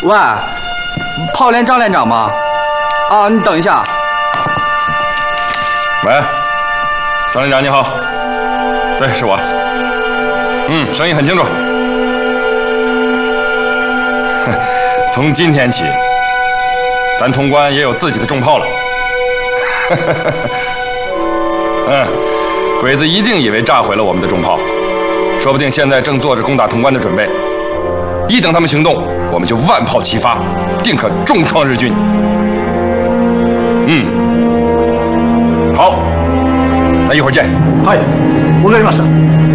喂，炮连张连长吗？啊，你等一下。 喂，张连长你好，对，是我。声音很清楚。从今天起，咱潼关也有自己的重炮了。鬼子一定以为炸毁了我们的重炮，说不定现在正做着攻打潼关的准备。一等他们行动，我们就万炮齐发，定可重创日军。好，那一会儿见。 はい、わかりました。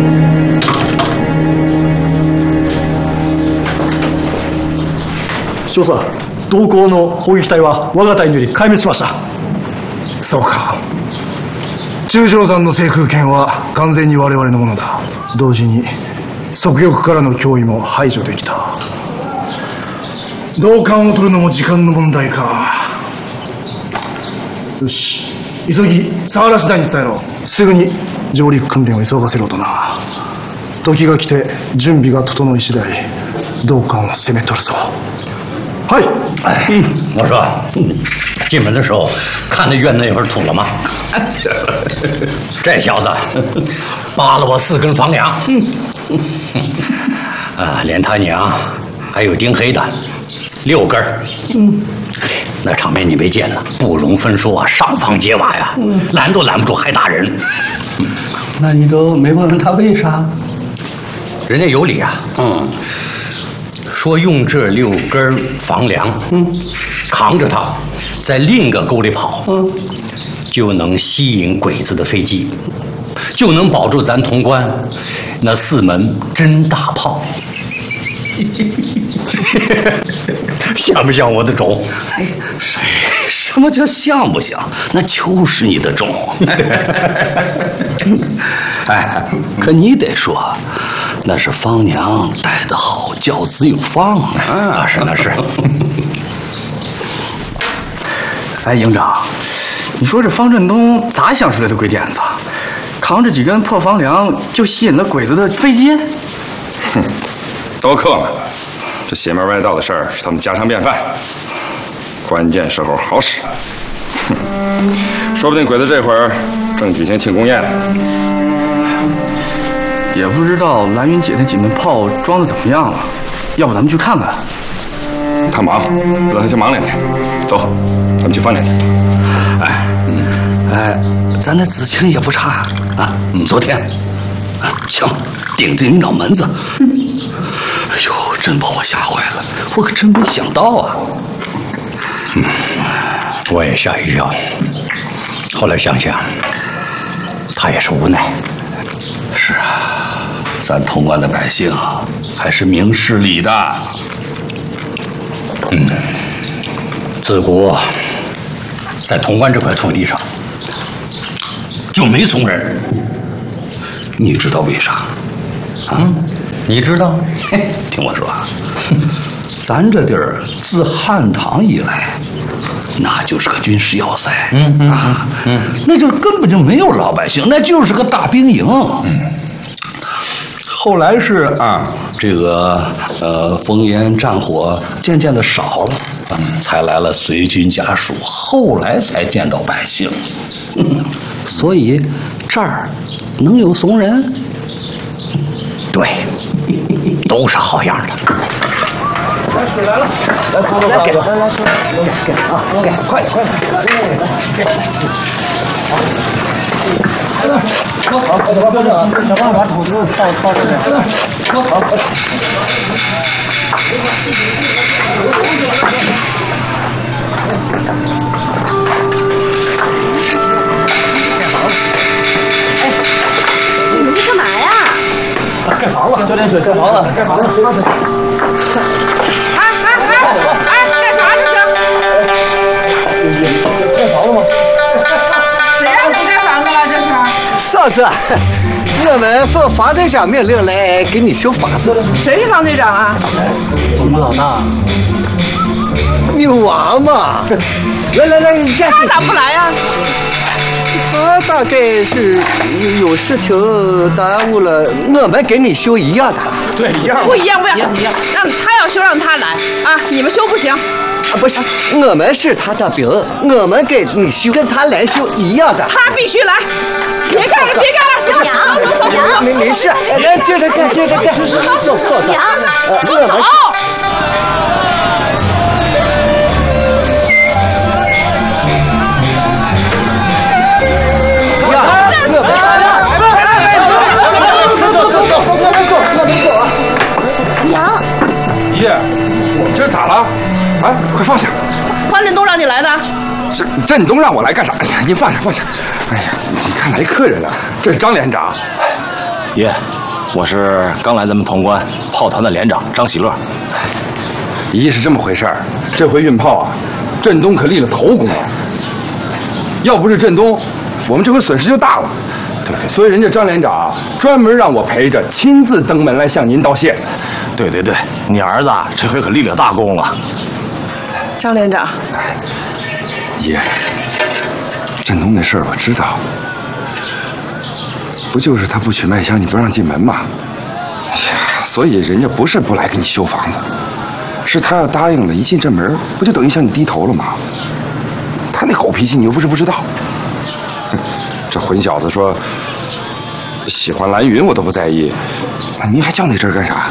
少佐、同行の砲撃隊は我が隊により壊滅しました。 そうか。中条山の制空権は完全に我々のものだ。同時に側翼からの脅威も排除できた。同感を取るのも時間の問題か。よし、急ぎ佐原市内に伝えろ。すぐに上陸訓練を急がせろとな。時が来て準備が整い次第同感を攻め取るぞ。 はい。 我说，进门的时候看那院那会儿土了吗？这小子扒了我4根房梁，连他娘还有丁黑的6根。那场面你没见呢，不容分说啊，上房揭瓦呀，拦都拦不住，还打人。 那你都没问问他为啥？ 人家有理啊。说用这6根房梁，扛着它，在另一个沟里跑，就能吸引鬼子的飞机，就能保住咱潼关那4门真大炮。像不像我的种？ 什么叫像不像？那就是你的种。可你得说，那是方娘带得好，教子有方啊！ 那是。 哎，营长，你说这方振东咋想出来的鬼点子？扛着几根破房梁就吸引了鬼子的飞机？ 都克了。这邪门歪道的事儿是他们家常便饭，关键时候好使。说不定鬼子这会儿正举行庆功宴呢。 也不知道蓝云姐那几门炮装的怎么样了，要不咱们去看看？ 他忙，让他先忙2天。走，咱们去翻2天。 咱的子情也不差啊。昨天，枪顶着你脑门子，哎呦，真把我吓坏了，我可真没想到啊。 我也吓一跳。后来想想，他也是无奈。 是啊，咱潼关的百姓还是明事理的。自古在潼关这块土地上就没怂人，你知道为啥？ 你知道？ 听我说，咱这地儿自汉唐以来，那就是个军事要塞。那就根本就没有老百姓，那就是个大兵营。后来是这个烽烟战火渐渐的少了，才来了随军家属，后来才见到百姓。所以这儿能有怂人？ 对，都是好样的。 来，水来了，来，快，来，给啊，给，快点，好，快点，小胖把土豆倒这边，好。 你们这干嘛呀？ 盖房了，浇点水，盖房了，水把水。 干啥这是？ 盖房了吗？ 谁让你盖房子了？这是？ 嫂子，我们奉房队长命令来给你修房子。 谁是房队长啊？ 我们老大。 女王嘛。来，你下去。 他咋不来呀？ 他大概是有事情耽误了，我们给你修一样的。 对，一样。 不一样，不一样，让他要修让他来啊！你们修不行。 不是，我们是他的兵，我们给你修跟他来修一样的。 他必须来，别干了，行， 娘，没事，来接着干，走， 娘， 我们走。 娘，爷，这是咋了？啊，快放下！ 关振东让你来的？ 振东让我来干啥？哎呀，您放下。哎呀，你看来客人了，这是张连长。 爷，我是刚来咱们潼关炮团的连长张喜乐。 姨是这么回事儿，这回运炮啊，振东可立了头功了。要不是振东，我们这回损失就大了。对，所以人家张连长专门让我陪着，亲自登门来向您道谢。 对，你儿子这回可立了大功了。 张连长， 爷，振东那事儿我知道，不就是他不娶麦香，你不让进门吗？哎呀，所以人家不是不来给你修房子，是他要答应了，一进这门，不就等于向你低头了吗？他那狗脾气你又不是不知道。这混小子说喜欢蓝云，我都不在意，您还较那阵干啥？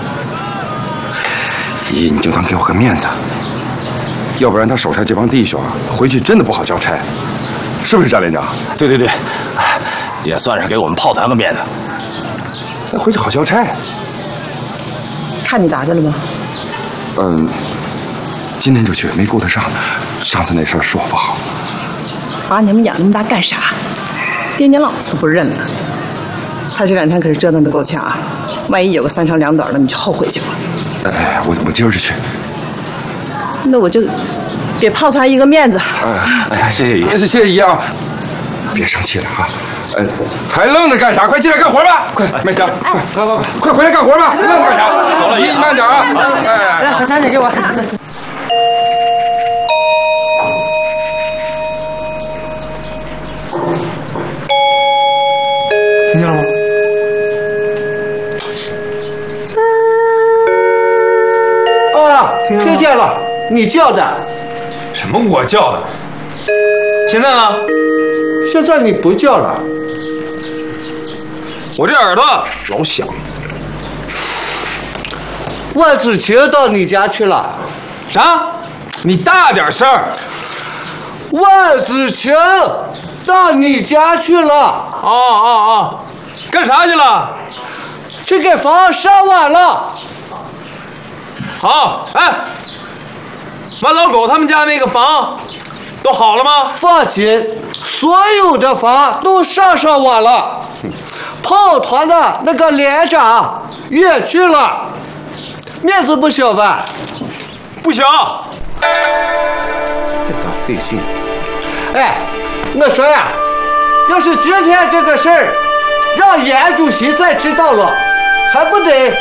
姨，你就当给我个面子，要不然他手下这帮弟兄回去真的不好交差，是不是张连长？ 对，也算是给我们炮团个面子。 那回去好交差。 看你打去了吗？ 今天就去，没顾得上。上次那事儿是我不好。 把你们养那么大干啥？爹娘老子都不认了。他这2天可是折腾得够呛啊！万一有个3长2短的，你就后悔去了。 哎，我今儿就去。 那我就给炮团一个面子。 哎，谢谢姨， 谢谢姨啊！别生气了啊！还愣着干啥？快进来干活吧！快，麦香，快回来干活吧！愣着干啥？ 走了， 姨慢点啊！ 来，把香姐给我。 听见了吗？ 啊，听见了，你叫的。 什么我叫的？现在呢？ 现在你不叫了。 我这耳朵老响。 万子晴到你家去了。 啥？你大点声儿。 万子晴到你家去了。 哦，干啥去了？ 去给房上瓦了。 好，哎，马老狗他们家那个房都好了吗？ 放心，所有的房都上瓦了。炮团的那个连长也去了，面子不小吧？ 不小。 这个费劲。哎，我说呀，要是今天这个事儿让严主席再知道了，还不得